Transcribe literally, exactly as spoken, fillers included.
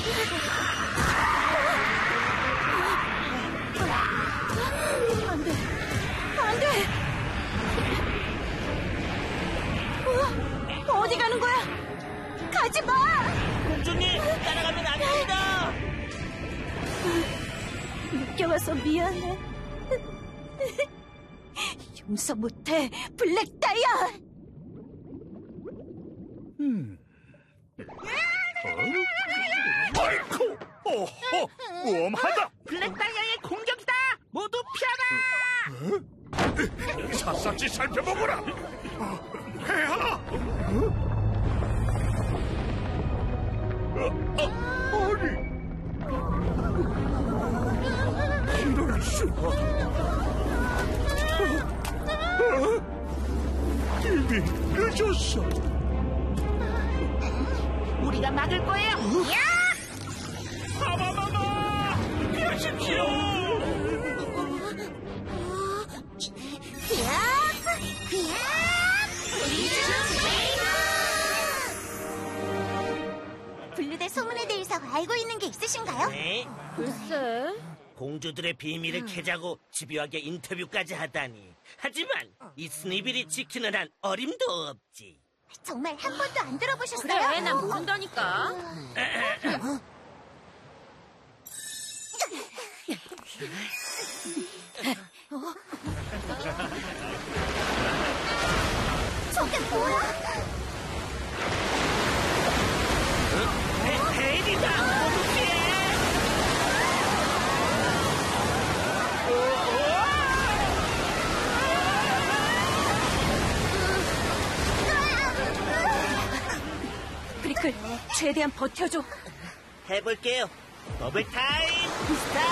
안 돼. 안 돼. 어? 어디 가는 거야? 가지 마! 공주님, 따라가면 안 됩니다. 늦게 와서 미안해. 용서 못해, 블랙 다이아! 음. 어? 아이쿠! 오호! 모험하다! 블랙 다이아의 공격이다! 모두 피하라! 어? 샅샅이 살펴보거라! 해하! 어, 어, 아니! 이럴 수가! 어? 이미 늦었어! 우리가 막을 거예요! 마마마마! 피하십시오! 블루대 소문에 대해서 알고 있는 게 있으신가요? 네? 글쎄. 공주들의 비밀을 캐자고 집요하게 인터뷰까지 하다니. 하지만 이 스니빌이 지키는 한 어림도 없지. 정말 한 번도 안 들어보셨어요? 그래, 난 모른다니까. 저게 뭐야? 배, 베일이다! 모두 피해! 브리클, 최대한 버텨줘. 해볼게요. 더블 타임! 스타